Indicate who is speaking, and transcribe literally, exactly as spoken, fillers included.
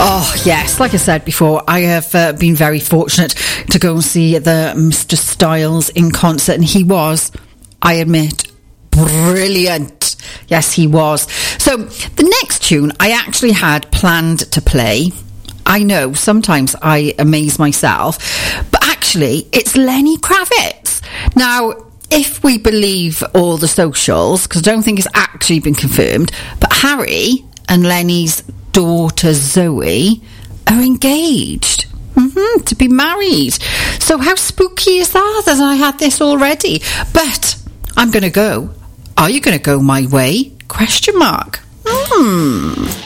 Speaker 1: Oh, yes. Like I said before, I have uh, been very fortunate to go and see the Mister Styles in concert, and he was, I admit, brilliant. Yes, he was. So the next tune I actually had planned to play. I know, sometimes I amaze myself, but actually it's Lenny Kravitz. Now, if we believe all the socials, because I don't think it's actually been confirmed, but Harry and Lenny's daughter Zoe are engaged mm-hmm, to be married. So how spooky is that, that I had this already? But I'm going to go. Are you going to go my way? Question mark. Hmm.